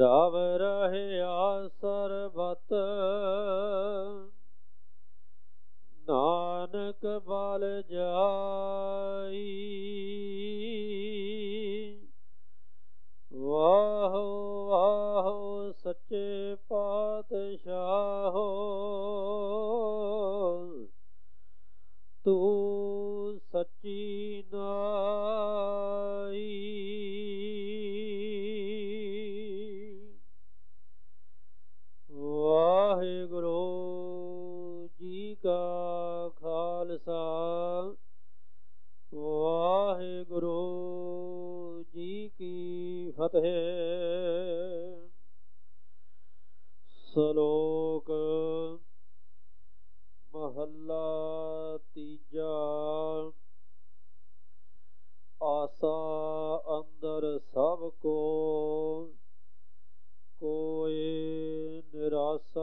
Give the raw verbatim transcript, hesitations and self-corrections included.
ਰਵ ਰਹਿਆ ਸਰਬਤ ਨਾਨਕ ਬਲ ਜਾਈ। ਵਾਹੋ ਵਾਹੋ ਸੱਚੇ ਪਾਤਸ਼ਾਹੋ ਤੂੰ ਸੱਚੀ ਨਾਈ। ਵਾਹਿਗੁਰੂ ਜੀ ਕਾ ਖਾਲਸਾ ਵਾਹਿਗੁਰੂ ਜੀ ਕੀ ਫਤਿਹ। ਸ਼ਲੋਕ ਮਹੱਲਾ ਤੀਜਾ। ਆਸਾ ਅੰਦਰ ਸਭ ਕੋ ਕੋਇ ਨਿਰਾਸਾ